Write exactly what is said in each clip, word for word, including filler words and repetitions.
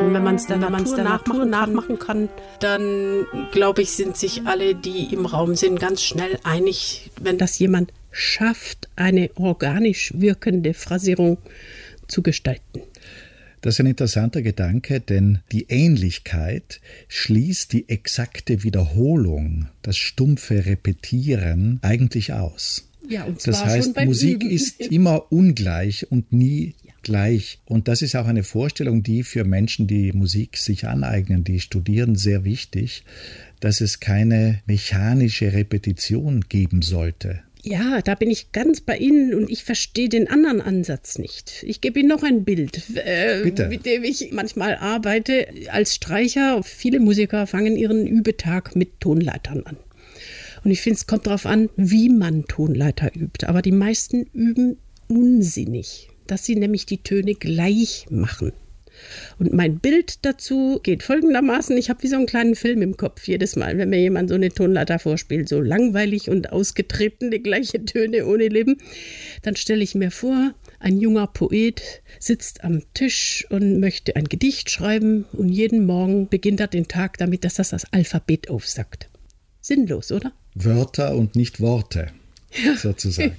Und wenn man es der Natur, der Natur nachmachen kann, dann glaube ich, sind sich alle, die im Raum sind, ganz schnell einig, wenn das jemand schafft, eine organisch wirkende Phrasierung zu gestalten. Das ist ein interessanter Gedanke, denn die Ähnlichkeit schließt die exakte Wiederholung, das stumpfe Repetieren eigentlich aus. Ja, und zwar das heißt, schon beim Musik Üben. ist immer ungleich und nie ja. gleich. Und das ist auch eine Vorstellung, die für Menschen, die Musik sich aneignen, die studieren, sehr wichtig, dass es keine mechanische Repetition geben sollte. Ja, da bin ich ganz bei Ihnen und ich verstehe den anderen Ansatz nicht. Ich gebe Ihnen noch ein Bild, äh, mit dem ich manchmal arbeite als Streicher. Viele Musiker fangen ihren Übetag mit Tonleitern an. Und ich finde, es kommt darauf an, wie man Tonleiter übt. Aber die meisten üben unsinnig, dass sie nämlich die Töne gleich machen. Und mein Bild dazu geht folgendermaßen: Ich habe wie so einen kleinen Film im Kopf jedes Mal, wenn mir jemand so eine Tonleiter vorspielt, so langweilig und ausgetretene gleiche Töne ohne Leben. Dann stelle ich mir vor, ein junger Poet sitzt am Tisch und möchte ein Gedicht schreiben und jeden Morgen beginnt er den Tag damit, dass er das Alphabet aufsagt. Sinnlos, oder? Wörter und nicht Worte. Sozusagen.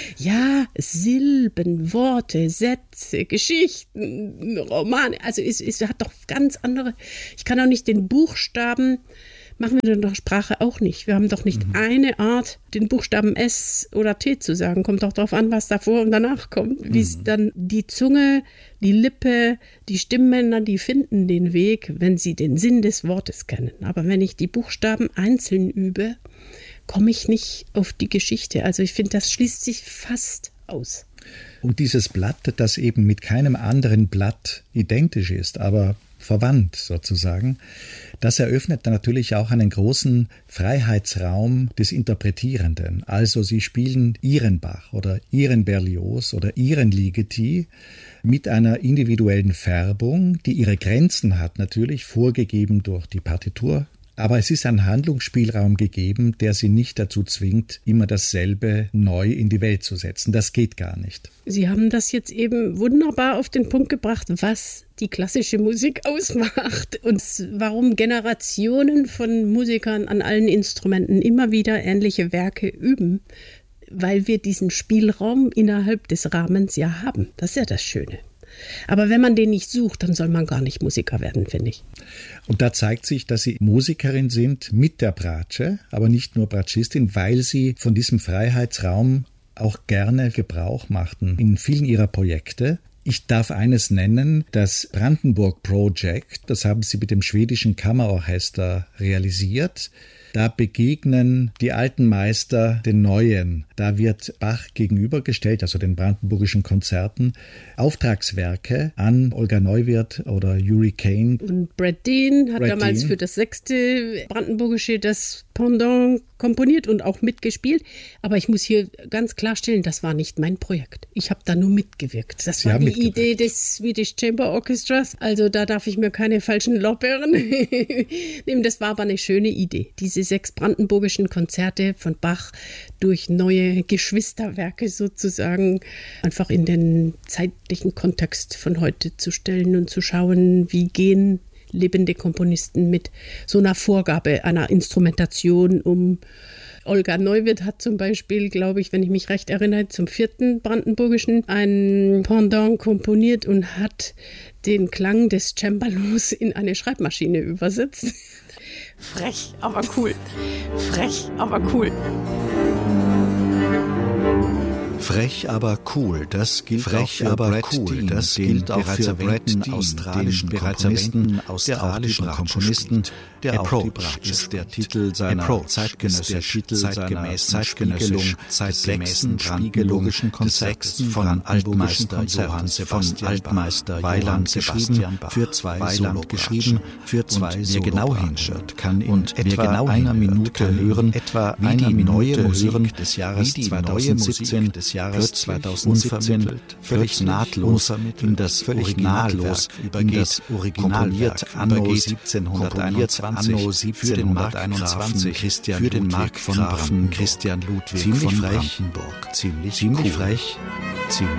Ja, Silben, Worte, Sätze, Geschichten, Romane. Also es, es hat doch ganz andere. Ich kann auch nicht den Buchstaben, machen wir in der Sprache auch nicht. Wir haben doch nicht mhm. eine Art, den Buchstaben S oder T zu sagen. Kommt doch darauf an, was davor und danach kommt. Wie es mhm. dann die Zunge, die Lippe, die Stimmbänder, die finden den Weg, wenn sie den Sinn des Wortes kennen. Aber wenn ich die Buchstaben einzeln übe, komme ich nicht auf die Geschichte. Also ich finde, das schließt sich fast aus. Und dieses Blatt, das eben mit keinem anderen Blatt identisch ist, aber verwandt sozusagen, das eröffnet dann natürlich auch einen großen Freiheitsraum des Interpretierenden. Also Sie spielen Ihren Bach oder Ihren Berlioz oder Ihren Ligeti mit einer individuellen Färbung, die ihre Grenzen hat, natürlich vorgegeben durch die Partitur. Aber es ist ein Handlungsspielraum gegeben, der Sie nicht dazu zwingt, immer dasselbe neu in die Welt zu setzen. Das geht gar nicht. Sie haben das jetzt eben wunderbar auf den Punkt gebracht, was die klassische Musik ausmacht und warum Generationen von Musikern an allen Instrumenten immer wieder ähnliche Werke üben, weil wir diesen Spielraum innerhalb des Rahmens ja haben. Das ist ja das Schöne. Aber wenn man den nicht sucht, dann soll man gar nicht Musiker werden, finde ich. Und da zeigt sich, dass Sie Musikerin sind mit der Bratsche, aber nicht nur Bratschistin, weil Sie von diesem Freiheitsraum auch gerne Gebrauch machten in vielen Ihrer Projekte. Ich darf eines nennen, das Brandenburg Project, das haben Sie mit dem schwedischen Kammerorchester realisiert. Da begegnen die alten Meister den neuen. Da wird Bach gegenübergestellt, also den brandenburgischen Konzerten, Auftragswerke an Olga Neuwirth oder Yuri Kane. Und Brad Dean hat Brad damals Dean. für das sechste Brandenburgische das Pendant komponiert und auch mitgespielt. Aber ich muss hier ganz klarstellen, das war nicht mein Projekt. Ich habe da nur mitgewirkt. Das Sie war haben die mitgewirkt. Idee des Swedish Chamber Orchestras. Also da darf ich mir keine falschen Lorbeeren nehmen. Das war aber eine schöne Idee. Diese sechs brandenburgischen Konzerte von Bach durch neue Geschwisterwerke sozusagen einfach in den zeitlichen Kontext von heute zu stellen und zu schauen, wie gehen lebende Komponisten mit so einer Vorgabe einer Instrumentation um. Olga Neuwirth hat zum Beispiel, glaube ich, wenn ich mich recht erinnere, zum vierten Brandenburgischen ein Pendant komponiert und hat den Klang des Cembalos in eine Schreibmaschine übersetzt. Frech, aber cool. Frech, aber cool. Frech, aber cool, das gilt Frech, auch für aber Brad cool, Dean, das gilt auch für Brad Dean, australischen Komponisten, australischen Komponisten. Der Approach ist der Titel seiner Approach zeitgenössischen Spiegelung, zeitgemäßen brandenburgischen Konzerts von Altmeister Johann Sebastian Altmeister Weiland geschrieben für zwei Weiland geschrieben für zwei Wer genau hinschaut, kann in etwa einer Minute hören, etwa wie die neue Musik des Jahres zweitausendsiebzehn des Jahres zweitausendsiebzehn völlig nahtlos in das Originalwerk übergeht, komponiert anno siebzehnhunderteinundzwanzig für den Markgrafen Christian für den Mark von Christian Ludwig von Brandenburg. Ziemlich, ziemlich frech, ziemlich